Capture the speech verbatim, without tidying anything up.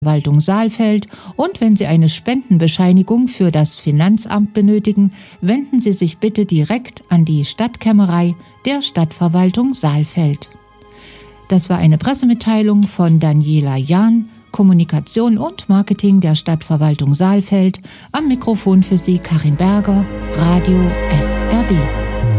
Verwaltung Saalfeld, und wenn Sie eine Spendenbescheinigung für das Finanzamt benötigen, wenden Sie sich bitte direkt an die Stadtkämmerei der Stadtverwaltung Saalfeld. Das war eine Pressemitteilung von Daniela Jahn, Kommunikation und Marketing der Stadtverwaltung Saalfeld. Am Mikrofon für Sie Karin Berger, Radio S R B.